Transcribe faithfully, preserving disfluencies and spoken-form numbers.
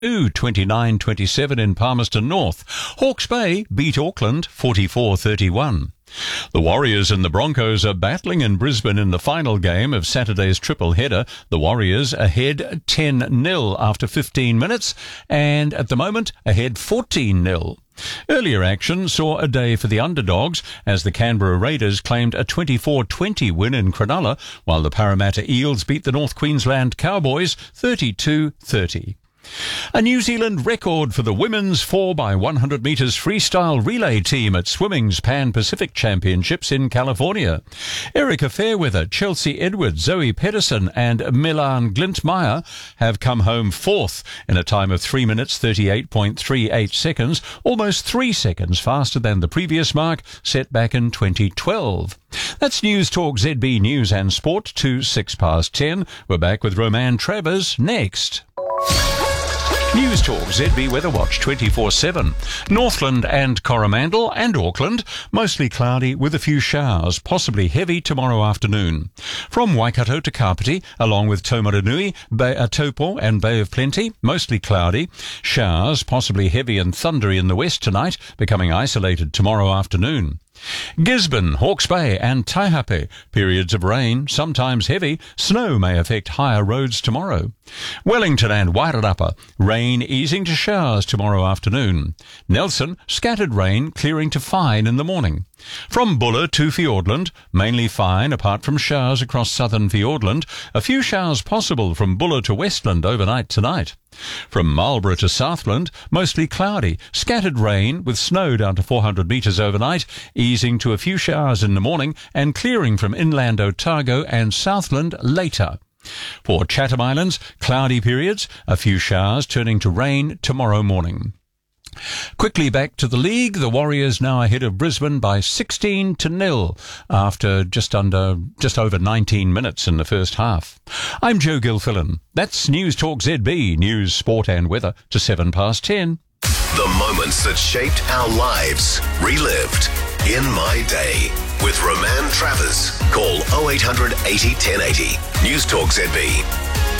twenty-nine twenty-seven in Palmerston North. Hawke's Bay beat Auckland forty-four thirty-one. The Warriors and the Broncos are battling in Brisbane in the final game of Saturday's triple header. The Warriors ahead ten nil after fifteen minutes and at the moment ahead fourteen nil. Earlier action saw a day for the underdogs as the Canberra Raiders claimed a twenty-four twenty win in Cronulla, while the Parramatta Eels beat the North Queensland Cowboys thirty-two thirty. A New Zealand record for the women's four by one hundred metres freestyle relay team at swimming's Pan-Pacific Championships in California. Erica Fairweather, Chelsea Edwards, Zoe Pedersen and Milan Glintmeyer have come home fourth in a time of three minutes thirty-eight point three eight seconds, almost three seconds faster than the previous mark set back in twenty twelve. That's News Talk Z B News and Sport to six past ten. We're back with Roman Travers next. News Talk Z B Weather Watch twenty-four seven. Northland and Coromandel and Auckland, mostly cloudy with a few showers, possibly heavy tomorrow afternoon. From Waikato to Kapiti, along with Taumarunui, Bay, uh, Taupo and Bay of Plenty, mostly cloudy. Showers, possibly heavy and thundery in the west tonight, becoming isolated tomorrow afternoon. Gisborne, Hawke's Bay and Taihape, periods of rain, sometimes heavy. Snow may affect higher roads tomorrow. Wellington and Wairarapa, rain easing to showers tomorrow afternoon. Nelson, scattered rain clearing to fine in the morning. From Buller to Fiordland, mainly fine apart from showers across southern Fiordland. A few showers possible from Buller to Westland overnight tonight. From Marlborough to Southland, mostly cloudy, scattered rain with snow down to four hundred metres overnight, easing to a few showers in the morning and clearing from inland Otago and Southland later. For Chatham Islands, cloudy periods, a few showers turning to rain tomorrow morning. Quickly back to the league, the Warriors now ahead of Brisbane by sixteen to nil after just under, just over nineteen minutes in the first half. I'm Joe Gilfillan. That's News Talk Z B, news, sport and weather to seven past ten. The moments that shaped our lives, relived in my day. With Roman Travers. Call oh eight hundred eighty ten eighty. News Talk Z B.